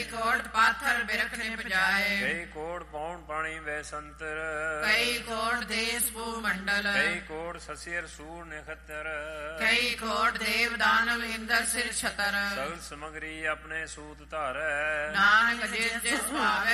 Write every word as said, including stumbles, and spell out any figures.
ਕੋਟ ਪਾਥਰ ਬਿਰਖ ਨਿਪਜਾਏ। ਕਈ ਕੋਟ ਪੌਣ ਪਾਣੀ ਵੈ ਸੰਤਰ। ਕਈ ਕੋਟ ਦੇਸ ਭੂ ਮੰਡਲ। ਕਈ ਕੋਟ ਸਸਿਰ ਸੂਰ ਨਿਖਤਰ। ਕਈ ਕੋਟ ਦੇਵ ਦਾਨਵ ਇੰਦਰ ਸਿਰ ਛਤਰ। ਸਗਲ ਸਮਗਰੀ ਆਪਣੇ ਸੂਤ ਧਾਰੈ। ਨਾਨਕ ਜਿਸ ਜਿਸ ਭਾਵੈ